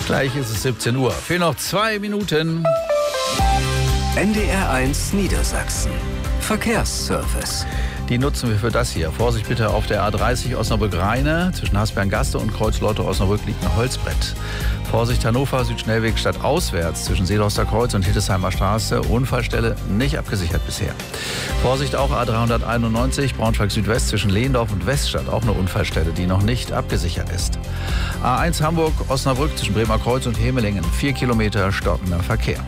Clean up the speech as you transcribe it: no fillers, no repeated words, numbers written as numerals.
Gleich ist es 17 Uhr. Fehlen noch 2 Minuten. NDR1 Niedersachsen. Verkehrsservice. Die nutzen wir für das hier. Vorsicht bitte auf der A30 Osnabrück-Rheine. Zwischen Hasberg-Gaste und Kreuz-Leute-Osnabrück liegt ein Holzbrett. Vorsicht Hannover, Südschnellweg stadtauswärts zwischen Seeloster Kreuz und Hildesheimer Straße. Unfallstelle nicht abgesichert bisher. Vorsicht auch A391 Braunschweig-Südwest zwischen Lehndorf und Weststadt. Auch eine Unfallstelle, die noch nicht abgesichert ist. A1 Hamburg-Osnabrück zwischen Bremer Kreuz und Hemelingen. 4 Kilometer stockender Verkehr.